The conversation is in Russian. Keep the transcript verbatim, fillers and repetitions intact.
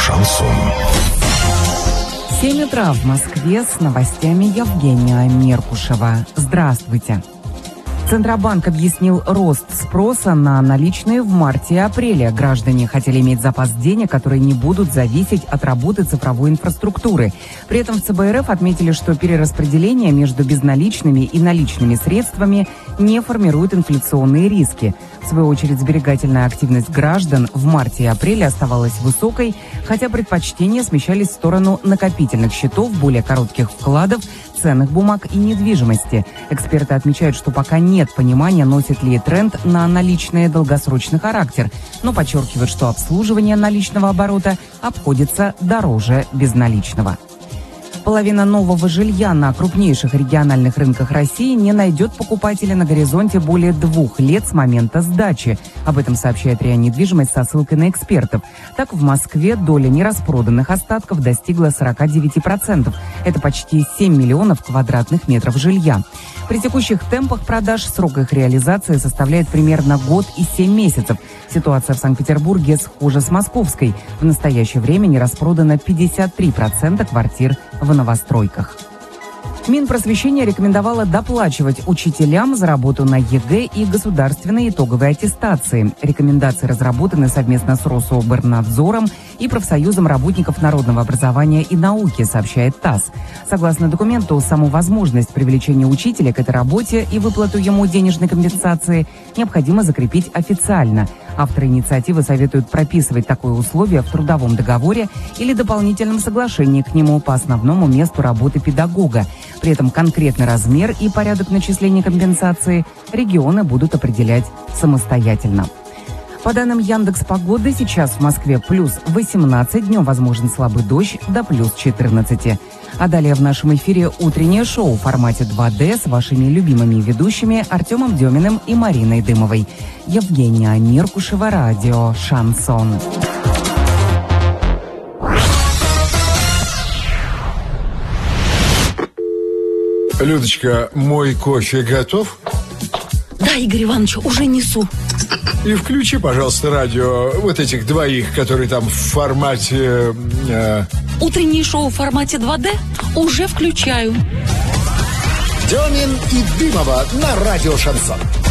Шансон. семь утра в Москве, с новостями Евгения Меркушева. Здравствуйте. Центробанк объяснил рост спроса на наличные в марте и апреле. Граждане хотели иметь запас денег, которые не будут зависеть от работы цифровой инфраструктуры. При этом в ЦБ РФ отметили, что перераспределение между безналичными и наличными средствами не формирует инфляционные риски. В свою очередь, сберегательная активность граждан в марте и апреле оставалась высокой, хотя предпочтения смещались в сторону накопительных счетов, более коротких вкладов, ценных бумаг и недвижимости. Эксперты отмечают, что пока нет понимания, носит ли тренд на наличный долгосрочный характер, но подчеркивают, что обслуживание наличного оборота обходится дороже безналичного. Половина нового жилья на крупнейших региональных рынках России не найдет покупателя на горизонте более двух лет с момента сдачи. Об этом сообщает РИА Недвижимость со ссылкой на экспертов. Так, в Москве доля нераспроданных остатков достигла сорок девять процентов. Это почти семь миллионов квадратных метров жилья. При текущих темпах продаж срок их реализации составляет примерно год и семь месяцев. Ситуация в Санкт-Петербурге схожа с московской. В настоящее время не распродано пятьдесят три процента квартир в новостройках. Минпросвещение рекомендовало доплачивать учителям за работу на ЕГЭ и государственной итоговой аттестации. Рекомендации разработаны совместно с Рособорнадзором и профсоюзом работников народного образования и науки, сообщает ТАСС. Согласно документу, саму возможность привлечения учителя к этой работе и выплату ему денежной компенсации необходимо закрепить официально. Авторы инициативы советуют прописывать такое условие в трудовом договоре или дополнительном соглашении к нему по основному месту работы педагога. При этом конкретный размер и порядок начисления компенсации регионы будут определять самостоятельно. По данным Яндекс.Погоды, сейчас в Москве плюс восемнадцать, днем возможен слабый дождь до плюс четырнадцати. А далее в нашем эфире утреннее шоу в формате два дэ с вашими любимыми ведущими Артемом Деминым и Мариной Дымовой. Евгения Меркушева, радио «Шансон». Людочка, мой кофе готов? Да, Игорь Иванович, уже несу. И включи, пожалуйста, радио вот этих двоих, которые там в формате... Э... Утреннее шоу в формате два дэ уже включаю. Демин и Дымова на радио «Шансон».